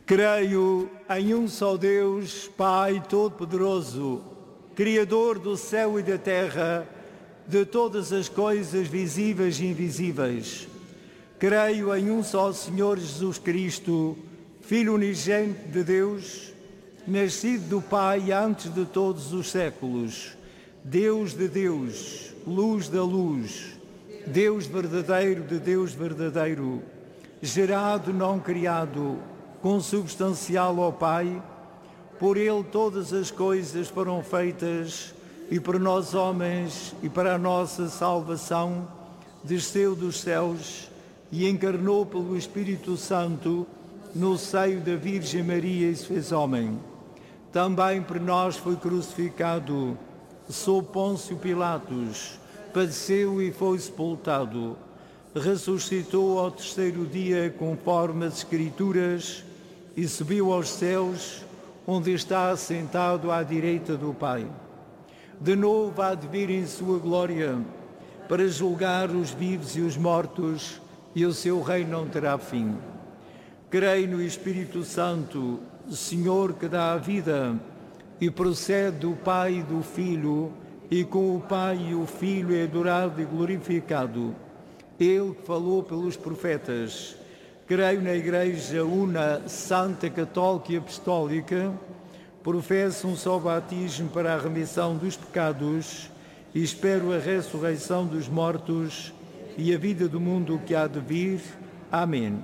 Creio em um só Deus, Pai Todo-Poderoso, Criador do céu e da terra, de todas as coisas visíveis e invisíveis. Creio em um só Senhor Jesus Cristo, Filho unigênito de Deus, nascido do Pai antes de todos os séculos, Deus de Deus, luz da luz, Deus verdadeiro de Deus verdadeiro, gerado, não criado, consubstancial ao Pai. Por Ele todas as coisas foram feitas, e por nós homens e para a nossa salvação desceu dos céus e encarnou pelo Espírito Santo no seio da Virgem Maria e se fez homem. Também por nós foi crucificado, sob Pôncio Pilatos, padeceu e foi sepultado. Ressuscitou ao terceiro dia conforme as Escrituras e subiu aos céus, onde está assentado à direita do Pai. De novo há de vir em sua glória para julgar os vivos e os mortos, e o seu reino não terá fim. Creio no Espírito Santo, Senhor que dá a vida e procede do Pai e do Filho, e com o Pai e o Filho é adorado e glorificado. Ele que falou pelos profetas. Creio na Igreja una, santa, católica e apostólica. Professo um só batismo para a remissão dos pecados e espero a ressurreição dos mortos e a vida do mundo que há de vir. Amém.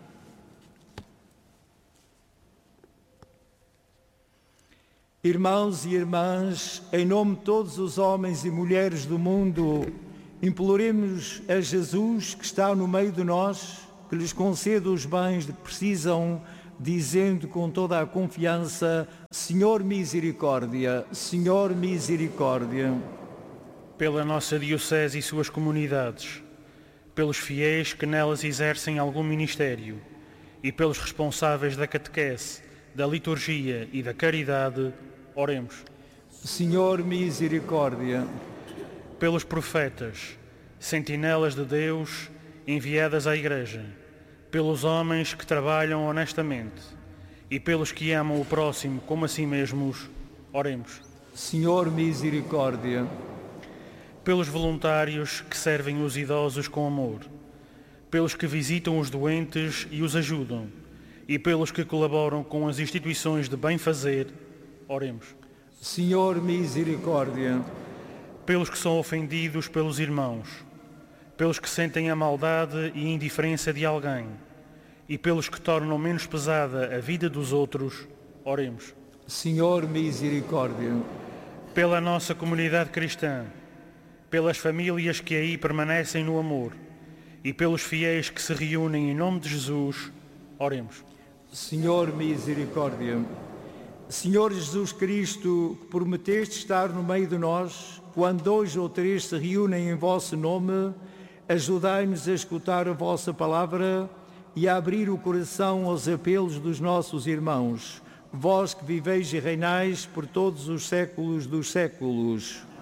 Irmãos e irmãs, em nome de todos os homens e mulheres do mundo, imploremos a Jesus, que está no meio de nós, que lhes conceda os bens de que precisam, dizendo com toda a confiança: Senhor misericórdia, Senhor misericórdia. Pela nossa Diocese e suas comunidades, pelos fiéis que nelas exercem algum ministério e pelos responsáveis da catequese, da liturgia e da caridade, oremos. Senhor misericórdia. Pelos profetas, sentinelas de Deus enviadas à Igreja, pelos homens que trabalham honestamente e pelos que amam o próximo como a si mesmos, oremos. Senhor misericórdia. Pelos voluntários que servem os idosos com amor, pelos que visitam os doentes e os ajudam, e pelos que colaboram com as instituições de bem-fazer, oremos. Senhor misericórdia. Pelos que são ofendidos pelos irmãos, pelos que sentem a maldade e indiferença de alguém, e pelos que tornam menos pesada a vida dos outros, oremos. Senhor misericórdia. Pela nossa comunidade cristã, pelas famílias que aí permanecem no amor, e pelos fiéis que se reúnem em nome de Jesus, oremos. Senhor misericórdia. Senhor Jesus Cristo, que prometeste estar no meio de nós, quando 2 ou 3 se reúnem em vosso nome, ajudai-nos a escutar a vossa palavra e a abrir o coração aos apelos dos nossos irmãos, vós que viveis e reinais por todos os séculos dos séculos.